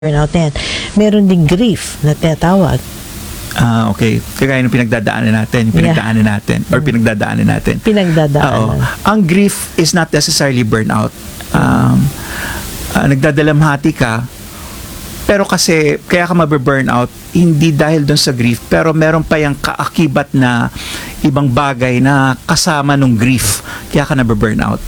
burnout na yan. Meron ding grief na tinatawag. Okay. Kaya yung pinagdadaanan natin, or pinagdadaanan natin. Pinagdadaanan. Ang grief is not necessarily burnout. Nagdadalamhati ka, pero kasi, kaya ka mabe-burnout, hindi dahil doon sa grief, pero meron pa yung kaakibat na ibang bagay na kasama nung grief, kaya ka nabe-burnout.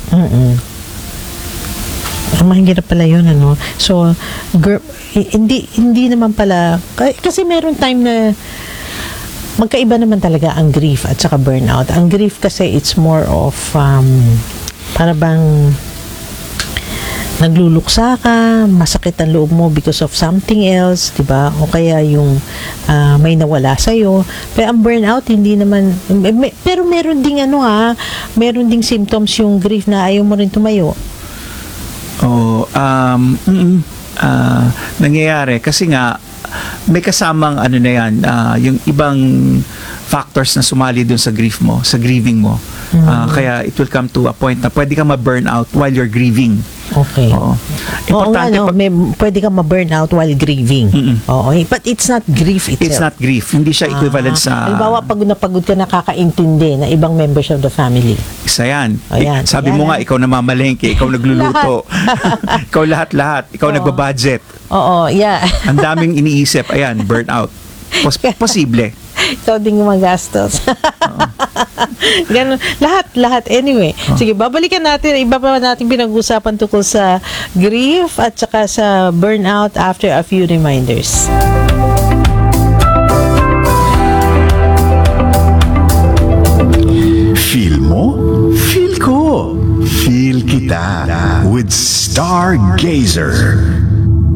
Mahirap pala yun, ano? So, hindi naman pala, kasi meron time na magkaiba naman talaga ang grief at saka burnout. Ang grief kasi it's more of para bang nagluluksa ka, masakit ang loob mo because of something else, diba? O kaya yung may nawala sa'yo. Pero ang burnout, hindi naman, pero meron ding meron ding symptoms yung grief na ayaw mo rin tumayo. Nangyayari kasi nga may kasamang na yan, yung ibang factors na sumali dun sa grief mo, sa grieving mo. Kaya it will come to a point na pwede ka ma-burn out while you're grieving. Okay. Oo. Importante pwede ka ma-burn out while grieving. Oo. But it's not grief itself. It's not grief. Hindi siya equivalent sa... Halimbawa, pagod ka nakakaintindi na ibang members of the family. Isa yan. Ayan. Sabi mo nga, ikaw namamalengke, ikaw nagluluto, ikaw lahat-lahat, ikaw nagbabudget. Oo, yeah. Ang daming iniisip. Ayan, burnout. Posible. Ikaw din gumagastos. Ganun. Lahat. Anyway. Sige, babalikan natin. Iba pa natin pinag-usapan tungkol sa grief at saka sa burnout after a few reminders. Feel mo? Feel ko. Feel kita with Stargazer.